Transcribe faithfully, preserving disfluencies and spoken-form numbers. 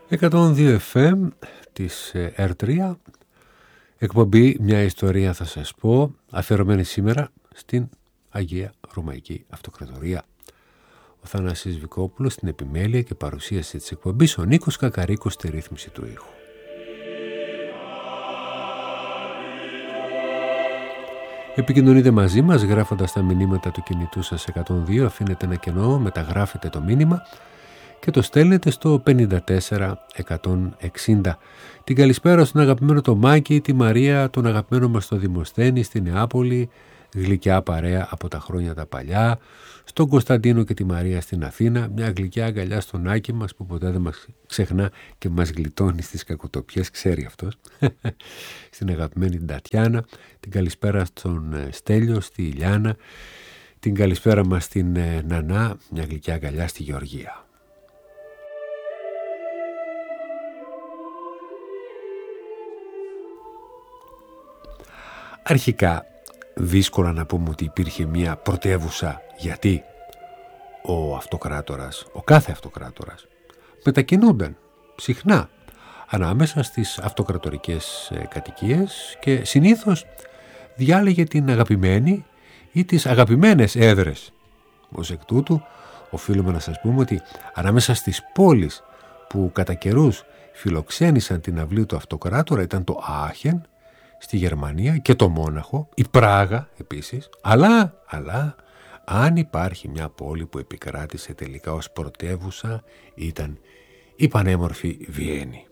εκατόν δύο εφ εμ της ερ τρία, εκπομπή «Μια ιστορία θα σας πω», αφιερωμένη σήμερα στην Αγία Ρωμαϊκή Αυτοκρατορία. Ο Θανάσης Βικόπουλος στην επιμέλεια και παρουσίαση της εκπομπής, ο Νίκος Κακαρίκος στη ρύθμιση του ήχου. Επικοινωνείτε μαζί μας γράφοντας τα μηνύματα του κινητού σας εκατόν δύο, αφήνετε ένα κενό, μεταγράφετε το μήνυμα και το στέλνετε στο πενήντα τέσσερα εκατόν εξήντα. Την καλησπέρα στον αγαπημένο το Μάκη, τη Μαρία, τον αγαπημένο μας το Δημοσθένη στη Νεάπολη, γλυκιά παρέα από τα χρόνια τα παλιά, στον Κωνσταντίνο και τη Μαρία στην Αθήνα, μια γλυκιά αγκαλιά στον Άκη μας που ποτέ δεν μας ξεχνά και μας γλιτώνει στις κακοτοπιές, ξέρει αυτός. Στην αγαπημένη την Τατιάνα, την καλησπέρα στον Στέλιο, στη Ηλιάνα, την καλησπέρα μας στην Νανά, μια γλυκιά αγκαλιά στη Γεωργία. Αρχικά δύσκολα να πούμε ότι υπήρχε μια πρωτεύουσα, γιατί ο αυτοκράτορας, ο κάθε αυτοκράτορας μετακινούνταν συχνά ανάμεσα στις αυτοκρατορικές κατοικίες και συνήθως διάλεγε την αγαπημένη ή τις αγαπημένες έδρες. Ως εκ τούτου οφείλουμε να σας πούμε ότι ανάμεσα στις πόλεις που κατά καιρούς φιλοξένησαν την αυλή του αυτοκράτορα ήταν το Άχεν στη Γερμανία και το Μόναχο, η Πράγα επίσης, αλλά, αλλά αν υπάρχει μια πόλη που επικράτησε τελικά ως πρωτεύουσα ήταν η πανέμορφη Βιέννη.